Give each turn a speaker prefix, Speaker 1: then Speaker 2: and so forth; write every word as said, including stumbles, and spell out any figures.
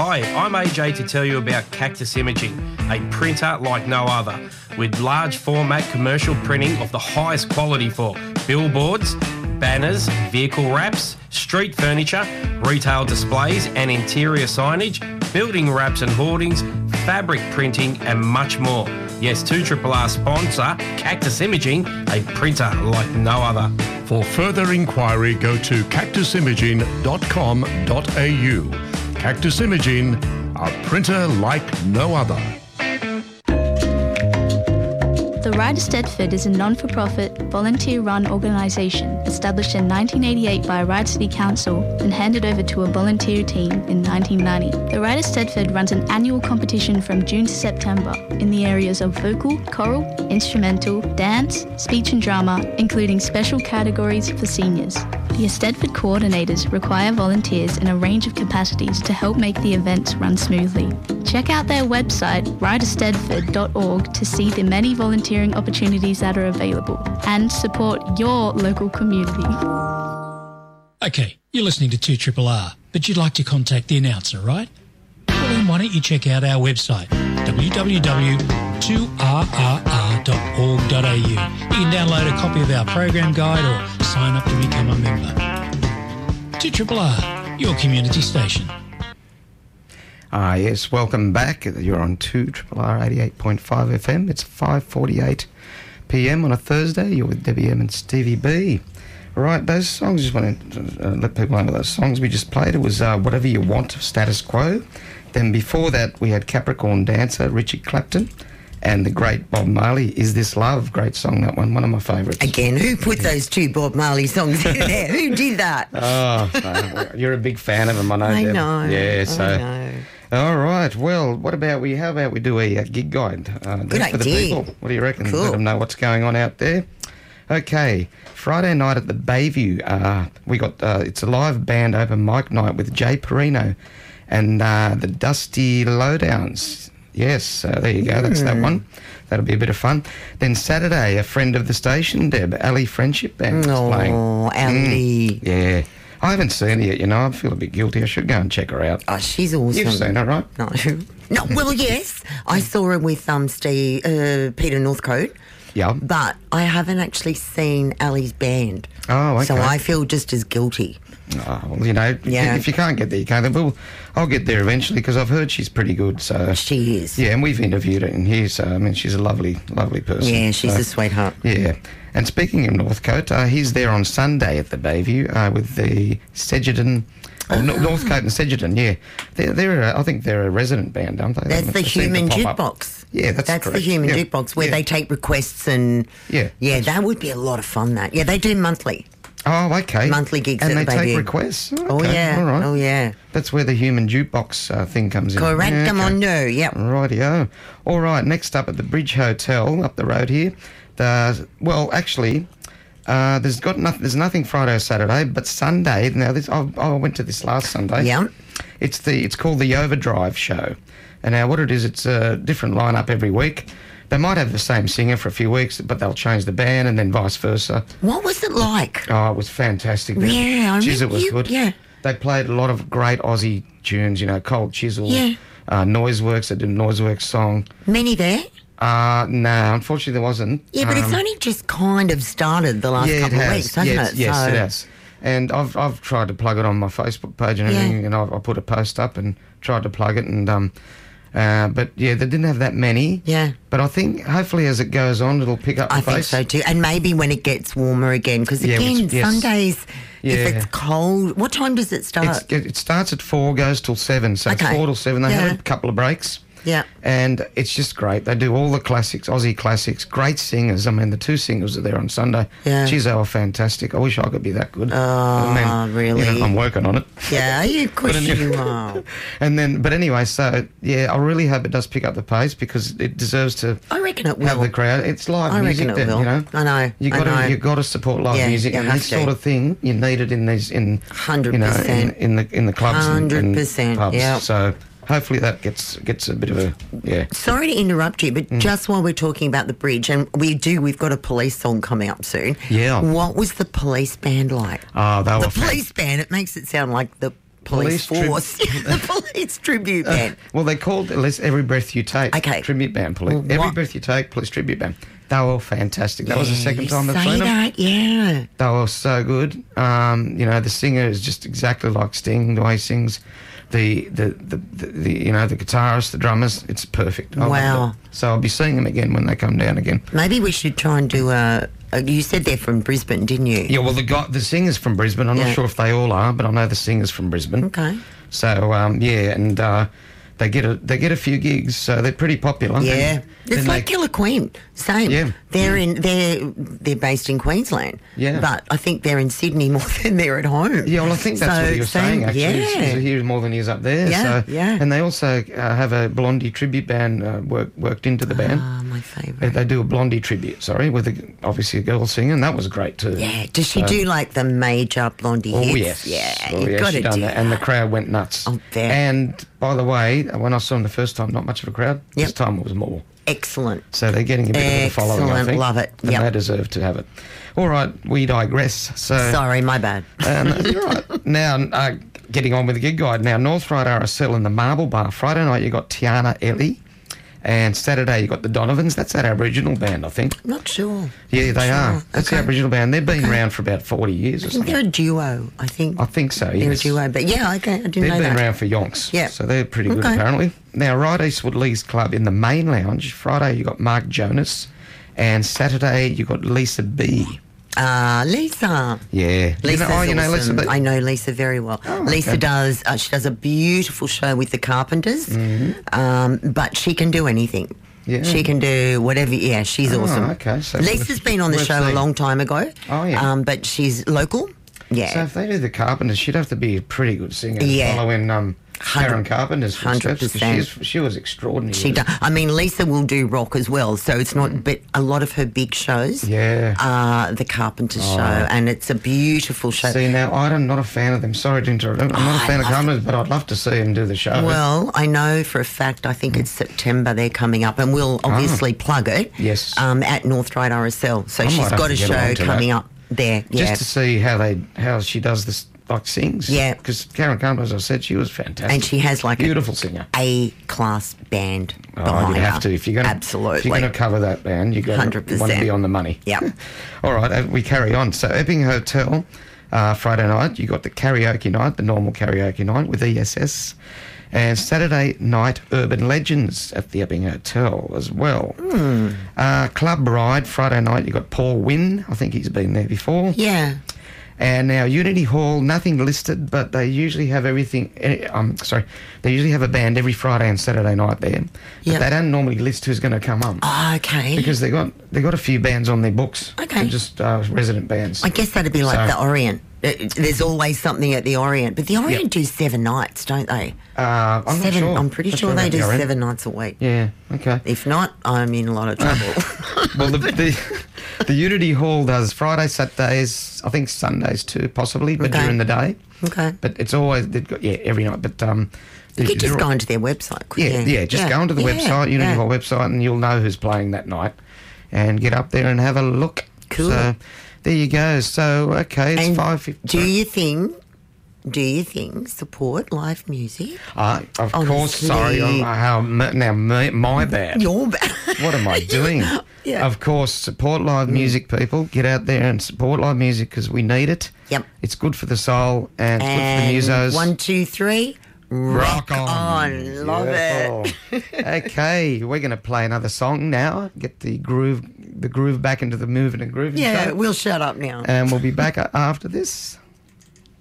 Speaker 1: Hi, I'm A J to tell you about Cactus Imaging, a printer like no other, with large format commercial printing of the highest quality for billboards, banners, vehicle wraps, street furniture, retail displays and interior signage, building wraps and hoardings, fabric printing and much more. Yes, two R R R sponsor, Cactus Imaging, a printer like no other.
Speaker 2: For further inquiry, go to cactus imaging dot com dot a u. Cactus Imaging, a printer like no other.
Speaker 3: The Ryder Stedford is a non-for-profit, volunteer-run organisation established in nineteen eighty-eight by Ryde City Council and handed over to a volunteer team in nineteen ninety. The Ryder Stedford runs an annual competition from June to September in the areas of vocal, choral, instrumental, dance, speech and drama, including special categories for seniors. The Stedford coordinators require volunteers in a range of capacities to help make the events run smoothly. Check out their website, ryder stedford dot org, to see the many volunteering opportunities that are available and support your local community.
Speaker 4: Okay, you're listening to two R R R, but you'd like to contact the announcer, right? Well, then why don't you check out our website, w w w dot two r r r dot org dot a u. You can download a copy of our program guide or sign up to become a member. two R R R, your community station.
Speaker 5: Ah, yes, welcome back. You're on two R R R eighty-eight point five F M. It's five forty-eight p m on a Thursday. You're with Debbie M and Stevie B. Right, those songs, just want to uh, let people know those songs we just played. It was uh, Whatever You Want, Status Quo. Then before that, we had Capricorn Dancer, Richie Clapton, and the great Bob Marley, Is This Love? Great song, that one, one of my favourites.
Speaker 6: Again, who put those two Bob Marley songs in there? Who did that?
Speaker 5: Oh, no, you're a big fan of them, I know.
Speaker 6: I
Speaker 5: Deb.
Speaker 6: know.
Speaker 5: Yeah, so.
Speaker 6: I know.
Speaker 5: All right. Well, what about we? How about we do a, uh gig guide uh,
Speaker 6: Good
Speaker 5: for the
Speaker 6: idea.
Speaker 5: people? What do you reckon?
Speaker 6: Cool.
Speaker 5: Let them know what's going on out there. Okay, Friday night at the Bayview. Uh, we got uh, it's a live band open mic night with Jay Perino and uh, the Dusty Lowdowns. Yes, uh, there you go. That's that one. That'll be a bit of fun. Then Saturday, a friend of the station, Deb, Ali Friendship Band, is playing.
Speaker 6: Oh, Ali.
Speaker 5: Mm, yeah. I haven't seen her yet, you know. I feel a bit guilty. I should go and check her out.
Speaker 6: Oh, she's awesome.
Speaker 5: You've seen her, right?
Speaker 6: No. No, well, yes. I saw her with um, Steve, uh, Peter Northcote.
Speaker 5: Yeah.
Speaker 6: But I haven't actually seen Ali's band.
Speaker 5: Oh, okay.
Speaker 6: So I feel just as guilty.
Speaker 5: Oh, well, you know,
Speaker 6: Yeah.
Speaker 5: if you can't get there, you can't. Well, I'll get there eventually because I've heard she's pretty good. So
Speaker 6: She is.
Speaker 5: yeah, and we've interviewed her in here, so I mean, she's a lovely, lovely person.
Speaker 6: Yeah, she's
Speaker 5: so,
Speaker 6: a sweetheart.
Speaker 5: Yeah. And speaking of Northcote, uh, he's there on Sunday at the Bayview uh, with the Sedgerton. Oh, N- Northcote and Sedgerton, yeah. They're, they're a, I think they're a resident band, aren't they?
Speaker 6: That's
Speaker 5: They
Speaker 6: the
Speaker 5: seem to
Speaker 6: Human
Speaker 5: pop up.
Speaker 6: Jukebox.
Speaker 5: Yeah, that's
Speaker 6: That's the
Speaker 5: correct.
Speaker 6: Human
Speaker 5: Yeah.
Speaker 6: Jukebox where
Speaker 5: Yeah.
Speaker 6: they take requests and...
Speaker 5: Yeah.
Speaker 6: Yeah,
Speaker 5: That's-
Speaker 6: that would be a lot of fun, that. Yeah, they do monthly.
Speaker 5: Oh, okay.
Speaker 6: Monthly gigs
Speaker 5: and
Speaker 6: at
Speaker 5: they
Speaker 6: the
Speaker 5: take
Speaker 6: Bayview.
Speaker 5: requests. Okay,
Speaker 6: Oh, yeah.
Speaker 5: all right.
Speaker 6: Oh, yeah.
Speaker 5: That's where the Human Jukebox uh, thing comes in.
Speaker 6: Correct,
Speaker 5: Yeah,
Speaker 6: come
Speaker 5: okay.
Speaker 6: on, no, yep.
Speaker 5: Rightio. All right, next up at the Bridge Hotel up the road here. The, well, actually, uh, there's got nothing. There's nothing Friday or Saturday, but Sunday. Now, this I, I went to this last Sunday.
Speaker 6: Yeah.
Speaker 5: It's the it's called the Overdrive Show, and now what it is, it's a different lineup every week. They might have the same singer for a few weeks, but they'll change the band, and then vice versa.
Speaker 6: What was it like?
Speaker 5: Oh, it was fantastic.
Speaker 6: Yeah, I
Speaker 5: Jeez, it
Speaker 6: remember
Speaker 5: was
Speaker 6: you-
Speaker 5: good.
Speaker 6: yeah.
Speaker 5: They played a lot of great Aussie tunes, you know, Cold Chisel,
Speaker 6: Yeah.
Speaker 5: uh, Noiseworks. They did a Noiseworks song.
Speaker 6: Many there?
Speaker 5: Uh, no, unfortunately there wasn't.
Speaker 6: Yeah, but it's
Speaker 5: Um,
Speaker 6: only just kind of started the last
Speaker 5: yeah,
Speaker 6: couple
Speaker 5: it
Speaker 6: of
Speaker 5: has.
Speaker 6: weeks, hasn't
Speaker 5: yes,
Speaker 6: it?
Speaker 5: Yes,
Speaker 6: So-
Speaker 5: it has. And I've I've tried to plug it on my Facebook page and
Speaker 6: Yeah.
Speaker 5: everything, and I've, I put a post up and tried to plug it, and um, uh, but yeah, they didn't have that many.
Speaker 6: Yeah.
Speaker 5: But I think hopefully as it goes on, it'll pick up.
Speaker 6: I
Speaker 5: the
Speaker 6: think
Speaker 5: pace.
Speaker 6: so too. And maybe when it gets warmer again, because
Speaker 5: Yeah,
Speaker 6: again,
Speaker 5: which- yes.
Speaker 6: Sundays,
Speaker 5: Yeah.
Speaker 6: if it's cold, what time does it start?
Speaker 5: It's, it it starts at four, goes till seven, so
Speaker 6: Okay.
Speaker 5: it's four till seven. They
Speaker 6: Yeah.
Speaker 5: have a couple of breaks.
Speaker 6: Yeah.
Speaker 5: And it's just great. They do all the classics, Aussie classics, great singers. I mean, the two singers are there on Sunday.
Speaker 6: Yeah.
Speaker 5: Geez, they were fantastic. I wish I could be that good.
Speaker 6: Oh,
Speaker 5: I mean,
Speaker 6: really?
Speaker 5: You know, I'm working on it.
Speaker 6: Yeah, you course
Speaker 5: But anyway-
Speaker 6: you are.
Speaker 5: And then, but anyway, so, yeah, I really hope it does pick up the pace because it deserves to
Speaker 6: I reckon it
Speaker 5: have
Speaker 6: will.
Speaker 5: the crowd. It's live
Speaker 6: I
Speaker 5: music,
Speaker 6: reckon it
Speaker 5: then,
Speaker 6: will.
Speaker 5: you know.
Speaker 6: I know,
Speaker 5: You
Speaker 6: I
Speaker 5: got
Speaker 6: know.
Speaker 5: to you got to support live
Speaker 6: Yeah,
Speaker 5: music,
Speaker 6: you
Speaker 5: and
Speaker 6: have
Speaker 5: this
Speaker 6: to.
Speaker 5: sort of thing you need it in these in
Speaker 6: one hundred
Speaker 5: you know in,
Speaker 6: percent.
Speaker 5: in the in the clubs and-
Speaker 6: one hundred
Speaker 5: and
Speaker 6: percent,
Speaker 5: pubs.
Speaker 6: yeah.
Speaker 5: So hopefully that gets gets a bit of a yeah.
Speaker 6: Sorry to interrupt you, but
Speaker 5: Mm.
Speaker 6: just while we're talking about the bridge, and we do, we've got a police song coming up soon.
Speaker 5: Yeah.
Speaker 6: What was the police band like?
Speaker 5: Oh, they
Speaker 6: The
Speaker 5: were fan-
Speaker 6: police band, it makes it sound like the police,
Speaker 5: Police trib-
Speaker 6: force, the police tribute band.
Speaker 5: Well, they called at least Every Breath You Take.
Speaker 6: Okay.
Speaker 5: Tribute band. Police.
Speaker 6: Well,
Speaker 5: Every
Speaker 6: what-
Speaker 5: Breath You Take, Police Tribute Band. They were fantastic. That was the
Speaker 6: Yeah,
Speaker 5: second
Speaker 6: you
Speaker 5: time I've
Speaker 6: say
Speaker 5: seen them.
Speaker 6: that, yeah.
Speaker 5: They were so good. Um, you know, the singer is just exactly like Sting, the way he sings. The, the, the, the, the you know, the guitarist, the drummers, it's perfect. I loved
Speaker 6: Wow.
Speaker 5: it. So I'll be seeing them again when they come down again.
Speaker 6: Maybe we should try and do a. a you said they're from Brisbane, didn't you?
Speaker 5: Yeah, well, the guy, the singer's from Brisbane. I'm
Speaker 6: Yeah.
Speaker 5: not sure if they all are, but I know the singer's from Brisbane.
Speaker 6: Okay.
Speaker 5: So, um, yeah, and uh, they get a they get a few gigs, so they're pretty popular.
Speaker 6: Yeah,
Speaker 5: And
Speaker 6: it's
Speaker 5: then
Speaker 6: like
Speaker 5: they-
Speaker 6: Killer Queen. Same.
Speaker 5: Yeah.
Speaker 6: They're in. They're they're based in Queensland.
Speaker 5: Yeah.
Speaker 6: But I think they're in Sydney more than they're at home.
Speaker 5: Yeah, well, I think that's
Speaker 6: So,
Speaker 5: what he was saying,
Speaker 6: same-
Speaker 5: actually.
Speaker 6: Yeah.
Speaker 5: He's, he's here more than he is up there.
Speaker 6: Yeah,
Speaker 5: so,
Speaker 6: yeah.
Speaker 5: And they also uh, have a Blondie tribute band uh, work, worked into the band.
Speaker 6: Ah, my
Speaker 5: They,
Speaker 6: favourite.
Speaker 5: they do a Blondie tribute, sorry, with a, obviously a girl singing. That was great too.
Speaker 6: Yeah. Does she
Speaker 5: So-
Speaker 6: do like the major Blondie
Speaker 5: Oh,
Speaker 6: hits?
Speaker 5: yes.
Speaker 6: Yeah.
Speaker 5: Oh,
Speaker 6: You've
Speaker 5: yes,
Speaker 6: got
Speaker 5: she
Speaker 6: to
Speaker 5: done
Speaker 6: do
Speaker 5: that. And the crowd went nuts.
Speaker 6: Oh, bet.
Speaker 5: And by the way, when I saw them the first time, not much of a crowd.
Speaker 6: Yep.
Speaker 5: This time it was more.
Speaker 6: Excellent.
Speaker 5: So they're getting a bit of a following, I
Speaker 6: Excellent.
Speaker 5: think.
Speaker 6: Love it.
Speaker 5: And
Speaker 6: Yep.
Speaker 5: they deserve to have it. All right, we digress. So
Speaker 6: Sorry, my bad.
Speaker 5: Um, you're right. Now, uh, getting on with the gig guide. Now, North Ryde R S L in the Marble Bar. Friday night, you got Tiana Ellie. And Saturday, you got the Donovans. That's that Aboriginal band, I think.
Speaker 6: Not sure.
Speaker 5: Yeah, they
Speaker 6: Sure.
Speaker 5: are. That's the
Speaker 6: Okay.
Speaker 5: Aboriginal band. They've been around for about forty years or
Speaker 6: I think they're
Speaker 5: something.
Speaker 6: a duo. I think.
Speaker 5: I think so,
Speaker 6: They're
Speaker 5: yes.
Speaker 6: a duo. But yeah, okay, I didn't
Speaker 5: They've
Speaker 6: know
Speaker 5: been
Speaker 6: that.
Speaker 5: around for yonks.
Speaker 6: Yeah.
Speaker 5: So they're pretty good,
Speaker 6: Okay.
Speaker 5: apparently. Now, Ryde Eastwood Leagues Club in the main lounge. Friday, you got Mark Jonas. And Saturday, you got Lisa B.
Speaker 6: Ah, Lisa.
Speaker 5: Yeah.
Speaker 6: Lisa's
Speaker 5: you know, oh, you know
Speaker 6: awesome.
Speaker 5: Lisa B.
Speaker 6: I know Lisa very well.
Speaker 5: Oh,
Speaker 6: Lisa
Speaker 5: okay.
Speaker 6: does. Uh, she does a beautiful show with the Carpenters,
Speaker 5: Mm-hmm.
Speaker 6: um, but she can do anything.
Speaker 5: Yeah.
Speaker 6: She can do whatever. Yeah, she's
Speaker 5: Oh,
Speaker 6: awesome.
Speaker 5: okay. So
Speaker 6: Lisa's
Speaker 5: worth-
Speaker 6: been on the
Speaker 5: worth
Speaker 6: show a
Speaker 5: seeing.
Speaker 6: long time ago.
Speaker 5: Oh, yeah.
Speaker 6: Um, but she's local. Yeah.
Speaker 5: So if they do the Carpenters, she'd have to be a pretty good singer.
Speaker 6: Yeah.
Speaker 5: Following um, Karen
Speaker 6: Hundred-
Speaker 5: Carpenter's
Speaker 6: hundred
Speaker 5: footsteps. 'Cause
Speaker 6: percent.
Speaker 5: she's- She was extraordinary.
Speaker 6: She does. I mean, Lisa will do rock as well, so it's not. But a lot of her big shows,
Speaker 5: Yeah.
Speaker 6: are the Carpenters
Speaker 5: Oh.
Speaker 6: show, and it's a beautiful show.
Speaker 5: See, now, I'm not a fan of them. Sorry to interrupt. I'm not
Speaker 6: I
Speaker 5: a fan of
Speaker 6: love
Speaker 5: Carpenters, but I'd love to see them do the show.
Speaker 6: Well, I know for a fact, I think it's September they're coming up, and we'll obviously plug it.
Speaker 5: Ah. Yes.
Speaker 6: Um, at North Ryde R S L. So
Speaker 5: I
Speaker 6: she's
Speaker 5: might have
Speaker 6: got
Speaker 5: to
Speaker 6: a
Speaker 5: get
Speaker 6: show
Speaker 5: along to
Speaker 6: coming
Speaker 5: that.
Speaker 6: up there.
Speaker 5: Just
Speaker 6: Yeah.
Speaker 5: to see how they how she does this, like sings.
Speaker 6: Yeah.
Speaker 5: Because Karen Carpenter, as I said, she was fantastic.
Speaker 6: And she has like
Speaker 5: beautiful
Speaker 6: a
Speaker 5: singer.
Speaker 6: A class band
Speaker 5: Oh,
Speaker 6: behind
Speaker 5: you have
Speaker 6: her.
Speaker 5: to if you're going to
Speaker 6: Absolutely.
Speaker 5: if you're going to cover that band, you got
Speaker 6: one hundred
Speaker 5: to
Speaker 6: percent.
Speaker 5: want to be on the money.
Speaker 6: Yep.
Speaker 5: All right, uh, we carry on. So Epping Hotel, uh, Friday night, you got the karaoke night, the normal karaoke night with E S S, and Saturday night Urban Legends at the Epping Hotel as well.
Speaker 6: Hmm.
Speaker 5: Uh, Club Ride, Friday night, you got Paul Wynn. I think he's been there before.
Speaker 6: Yeah.
Speaker 5: And now Unity Hall, nothing listed, but they usually have everything. eh, Um, sorry, they usually have a band every Friday and Saturday night there. But
Speaker 6: Yep.
Speaker 5: they don't normally list who's going to come up
Speaker 6: Oh, okay.
Speaker 5: because they got they got a few bands on their books.
Speaker 6: Okay.
Speaker 5: They're just uh, resident bands.
Speaker 6: I guess that'd be like
Speaker 5: So-
Speaker 6: the Orient. Uh, There's always something at the Orient, but the Orient
Speaker 5: Yep.
Speaker 6: do seven nights, don't they?
Speaker 5: Uh, I'm
Speaker 6: seven.
Speaker 5: not sure.
Speaker 6: I'm pretty
Speaker 5: Not
Speaker 6: sure they
Speaker 5: about
Speaker 6: do
Speaker 5: the Orient.
Speaker 6: seven nights a week.
Speaker 5: Yeah. Okay.
Speaker 6: If not, I'm in a lot of trouble.
Speaker 5: Well, the, the the Unity Hall does Friday, Saturdays, I think Sundays too, possibly, but
Speaker 6: Okay.
Speaker 5: during the day.
Speaker 6: Okay.
Speaker 5: But it's always they've got yeah every night. But um,
Speaker 6: You could just
Speaker 5: they're-
Speaker 6: go onto their website. couldn't
Speaker 5: Yeah,
Speaker 6: you?
Speaker 5: yeah. Just go onto the
Speaker 6: Yeah,
Speaker 5: website, Unity
Speaker 6: yeah.
Speaker 5: Hall website, and you'll know who's playing that night, and get up there and have a look.
Speaker 6: Cool.
Speaker 5: So there you go. So okay, it's
Speaker 6: And
Speaker 5: five fifty.
Speaker 6: do you think? Do you think support live music?
Speaker 5: Uh, of course.
Speaker 6: Honestly.
Speaker 5: Sorry. um, how now my, my bad.
Speaker 6: You're bad.
Speaker 5: What am I doing?
Speaker 6: Yeah.
Speaker 5: Of course, support live music, people. Get out there and support live music because we need it.
Speaker 6: Yep.
Speaker 5: It's good for the soul and it's
Speaker 6: And
Speaker 5: good for the musos.
Speaker 6: one, two, three. Rock, on. Love it.
Speaker 5: Beautiful. Okay, we're going to play another song now. Get the groove, the groove back into the moving and grooving.
Speaker 6: Yeah,
Speaker 5: show.
Speaker 6: we'll shut up now.
Speaker 5: And we'll be back a- after this.